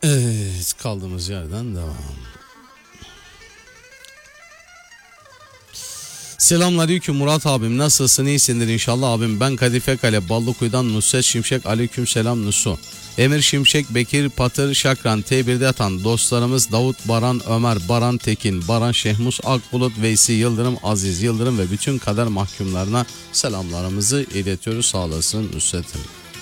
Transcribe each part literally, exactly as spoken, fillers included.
Evet, kaldığımız yerden devam. Selamünaleyküm Murat abim, nasılsın, iyisindir inşallah abim. Ben Kadife Kale Ballıkuyu'dan Nusret Şimşek. Aleyküm selam Nusu. Emir Şimşek, Bekir Patır Şakran T bir'de yatan dostlarımız Davut Baran, Ömer Baran Tekin, Baran Şehmus Akbulut, Veysi Yıldırım, Aziz Yıldırım ve bütün kader mahkumlarına selamlarımızı iletiyoruz. Sağ olasın Nusret'im.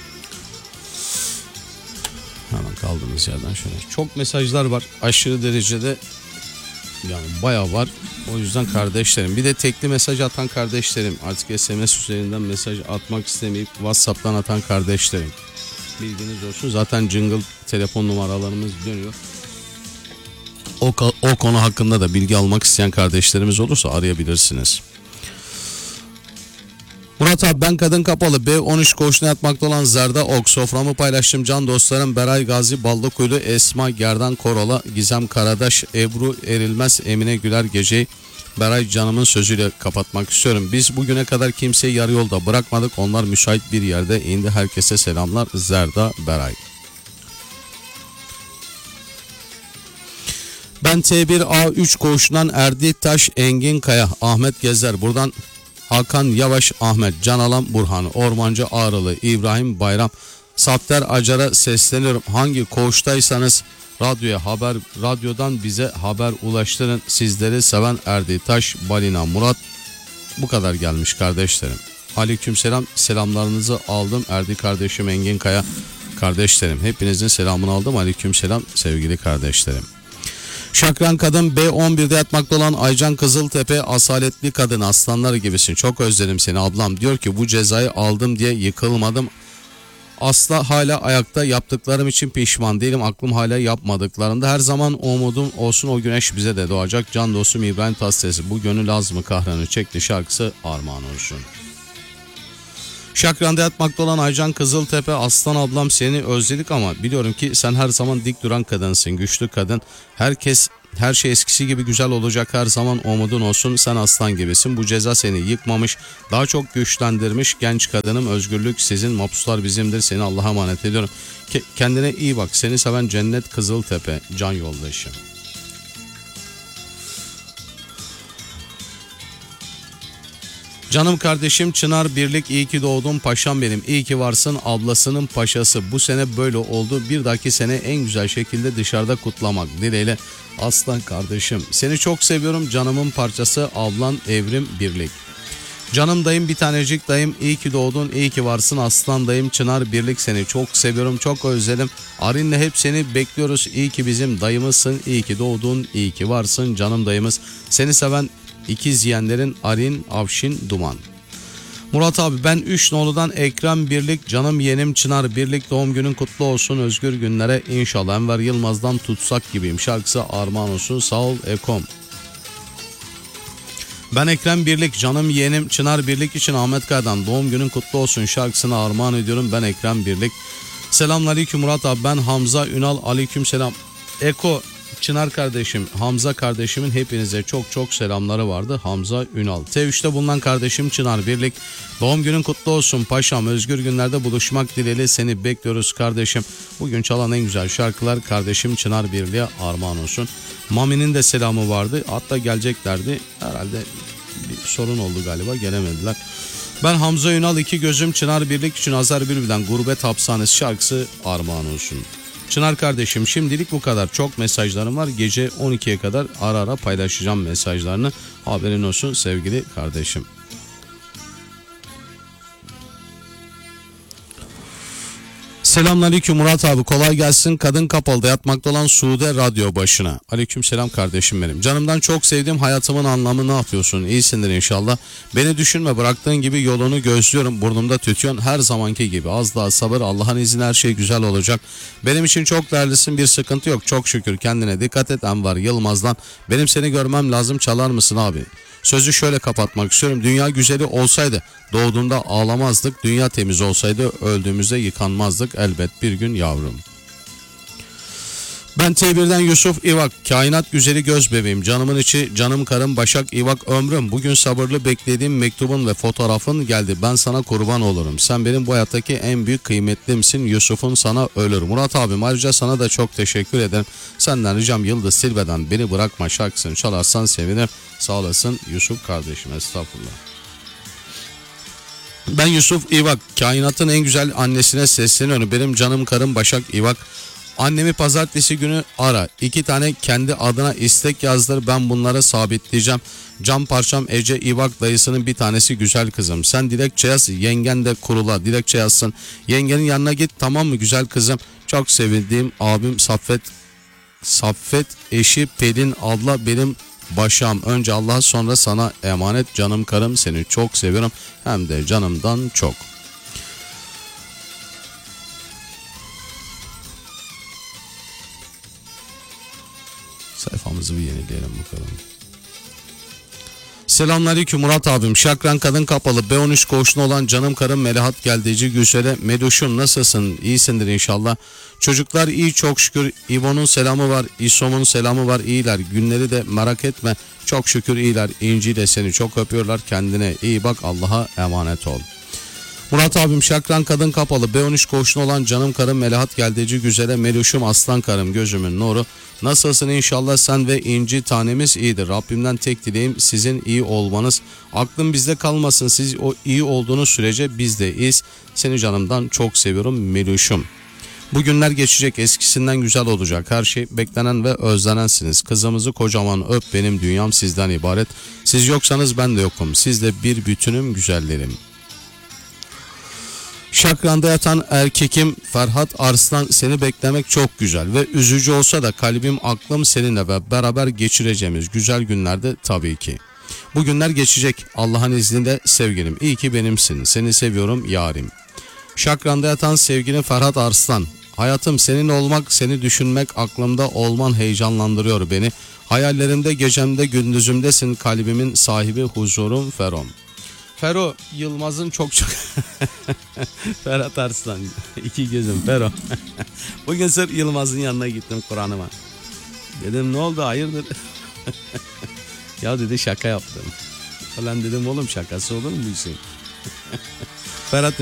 Hemen kaldığımız yerden şöyle. Çok mesajlar var. Aşırı derecede, yani bayağı var. O yüzden kardeşlerim, bir de tekli mesaj atan kardeşlerim, artık S M S üzerinden mesaj atmak istemeyip WhatsApp'tan atan kardeşlerim, bilginiz olsun. Zaten jingle telefon numaralarımız dönüyor. O, o konu hakkında da bilgi almak isteyen kardeşlerimiz olursa arayabilirsiniz. Murat abi, ben Kadın Kapalı B on üç koğuşuna yatmakta olan Zerda Ok, soframı paylaştım can dostlarım. Beray Gazi Ballıkuyulu, Esma Gerdan Korola, Gizem Karadaş, Ebru Erilmez, Emine Güler Gece'yi Beray canımın sözüyle kapatmak istiyorum. Biz bugüne kadar kimseyi yarı yolda bırakmadık. Onlar müsait bir yerde indi. Herkese selamlar. Zerda Beray. Ben T bir A üç koğuşundan Erdi Taş Engin Kaya, Ahmet Gezer. Buradan Hakan Yavaş, Ahmet Can Alan, Burhan Ormancı, Ağrılı İbrahim Bayram, Sapter Acar'a sesleniyorum. Hangi koğuştaysanız radyoya haber, radyodan bize haber ulaştırın. Sizleri seven Erdi Taş Balina Murat. Bu kadar gelmiş kardeşlerim. Aleykümselam, selamlarınızı aldım. Erdi kardeşim, Engin Kaya kardeşlerim, hepinizin selamını aldım. Aleykümselam sevgili kardeşlerim. Şakran Kadın B on bir'de yatmakta olan Aycan Kızıltepe, asaletli kadın, aslanları gibisin, çok özledim seni ablam. Diyor ki bu cezayı aldım diye yıkılmadım. Asla hala ayakta, yaptıklarım için pişman değilim. Aklım hala yapmadıklarımda. Her zaman umudum olsun, o güneş bize de doğacak. Can dostum İbrahim Taslesi, bu gönül az mı kahrını çekti şarkısı armağan olsun. Şakran'da yatmakta olan Aycan Kızıltepe, aslan ablam seni özledik ama biliyorum ki sen her zaman dik duran kadınsın, güçlü kadın. Herkes, her şey eskisi gibi güzel olacak, her zaman umudun olsun, sen aslan gibisin. Bu ceza seni yıkmamış, daha çok güçlendirmiş. Genç kadınım, özgürlük sizin, mahpuslar bizimdir. Seni Allah'a emanet ediyorum. Ke- kendine iyi bak, seni seven Cennet Kızıltepe, can yoldaşım. Canım kardeşim Çınar Birlik, iyi ki doğdun paşam benim, iyi ki varsın ablasının paşası. Bu sene böyle oldu, bir dahaki sene en güzel şekilde dışarıda kutlamak dileğiyle aslan kardeşim. Seni çok seviyorum canımın parçası, ablan Evrim Birlik. Canım dayım, bir tanecik dayım, iyi ki doğdun, iyi ki varsın aslan dayım. Çınar Birlik, seni çok seviyorum, çok özledim. Arin'le hep seni bekliyoruz, iyi ki bizim dayımızsın, iyi ki doğdun, iyi ki varsın canım dayımız. Seni seven İkiz yeğenlerin Arin, Avşin, Duman. Murat abi, ben üç noludan Ekrem Birlik, canım yeğenim Çınar Birlik, doğum günün kutlu olsun, özgür günlere inşallah. Enver Yılmaz'dan Tutsak Gibiyim şarkısı armağan olsun, sağ ol Ekom. Ben Ekrem Birlik, canım yeğenim Çınar Birlik için Ahmet Kaya'dan doğum günün kutlu olsun şarkısını armağan ediyorum. Ben Ekrem Birlik. Selamünaleyküm Murat abi, ben Hamza Ünal. Aleykümselam Eko Çınar kardeşim, Hamza kardeşimin hepinize çok çok selamları vardı. Hamza Ünal. T üç'te bulunan kardeşim Çınar Birlik, doğum günün kutlu olsun paşam, özgür günlerde buluşmak dileğiyle seni bekliyoruz kardeşim. Bugün çalan en güzel şarkılar kardeşim Çınar Birlik'e armağan olsun. Mami'nin de selamı vardı, hatta geleceklerdi, herhalde bir sorun oldu galiba, gelemediler. Ben Hamza Ünal, iki gözüm Çınar Birlik için Azar Bülbül'den Gurbet Hapishanesi şarkısı armağan olsun. Çınar kardeşim, şimdilik bu kadar. Çok mesajlarım var. Gece on ikiye kadar ara ara paylaşacağım mesajlarını. Haberin olsun sevgili kardeşim. Selamünaleyküm Murat abi, kolay gelsin. Kadın Kapalı'da yatmakta olan Sude radyo başına. Aleykümselam kardeşim benim. Canımdan çok sevdiğim, hayatımın anlamı, ne yapıyorsun? İyisindir inşallah. Beni düşünme, bıraktığın gibi yolunu gözlüyorum. Burnumda tütüyorsun her zamanki gibi. Az daha sabır, Allah'ın izniyle her şey güzel olacak. Benim için çok değerlisin, bir sıkıntı yok çok şükür. Kendine dikkat et. Enver Yılmaz'dan. Benim seni görmem lazım, çalar mısın abi? Sözü şöyle kapatmak istiyorum. Dünya güzeli olsaydı doğduğunda ağlamazdık. Dünya temiz olsaydı öldüğümüzde yıkanmazdık elbet bir gün yavrum. Ben T bir'den Yusuf İvak, kainat güzeli göz bebeğim, canımın içi, canım karım Başak İvak ömrüm. Bugün sabırlı beklediğim mektubun ve fotoğrafın geldi. Ben sana kurban olurum. Sen benim bu hayattaki en büyük kıymetlimsin. Yusuf'un sana ölür. Murat abim, ayrıca sana da çok teşekkür ederim. Senden ricam Yıldız Silbe'den Beni Bırakma şarkısını çalarsan sevinirim. Sağ olasın Yusuf kardeşim, estağfurullah. Ben Yusuf İvak, kainatın en güzel annesine sesleniyorum. Benim canım karım Başak İvak. Annemi pazartesi günü ara. İki tane kendi adına istek yazdır. Ben bunları sabitleyeceğim. Cam parçam Ece İvak, dayısının bir tanesi güzel kızım. Sen dilekçe yaz. Yengen de kurula dilekçe yazsın. Yengenin yanına git, tamam mı güzel kızım? Çok sevildiğim abim Saffet, Saffet eşi Pelin abla benim Başam. Önce Allah'a, sonra sana emanet canım karım, seni çok seviyorum. Hem de canımdan çok. Sayfamızı bir yenileyelim bakalım. Selamünaleyküm Murat abim. Şakran kadın kapalı B on üç koğuşuna olan canım karım Melahat Geldeci Gülşer'e. Medoşum nasılsın? İyisindir inşallah. Çocuklar iyi çok şükür. İvo'nun selamı var. İsom'un selamı var. İyiler. Günleri de merak etme. Çok şükür iyiler. İnci de seni çok öpüyorlar. Kendine iyi bak. Allah'a emanet ol. Murat abim, Şakran kadın kapalı B on üç koğuşuna olan canım karım Melahat Geldeci Güzel'e. Meluşum aslan karım, gözümün nuru. Nasılsın inşallah, sen ve İnci tanemiz iyidir. Rabbimden tek dileğim sizin iyi olmanız. Aklım bizde kalmasın, siz o iyi olduğunuz sürece biz de iyiyiz. Seni canımdan çok seviyorum Meluşum. Bu günler geçecek, eskisinden güzel olacak. Her şey beklenen ve özlenensiniz. Kızımızı kocaman öp, benim dünyam sizden ibaret. Siz yoksanız ben de yokum. Siz de bir bütünüm güzellerim. Şakran'da yatan erkekim Ferhat Arslan, seni beklemek çok güzel ve üzücü olsa da kalbim aklım seninle ve beraber geçireceğimiz güzel günlerde tabii ki. Bu günler geçecek Allah'ın izniyle sevgilim. İyi ki benimsin. Seni seviyorum yarim. Şakran'da yatan sevgilim Ferhat Arslan. Hayatım senin olmak, seni düşünmek, aklımda olman heyecanlandırıyor beni. Hayallerimde, gecemde, gündüzümdesin, kalbimin sahibi, huzurum Ferom. Fero Yılmaz'ın çok çok Ferhat Arslan iki gözüm Fero. Bugün sırf Yılmaz'ın yanına gittim Kur'an'ıma. Dedim ne oldu hayırdır? Ya dedi şaka yaptım. Falan dedim, oğlum şakası olur mu bu işin? Ferhat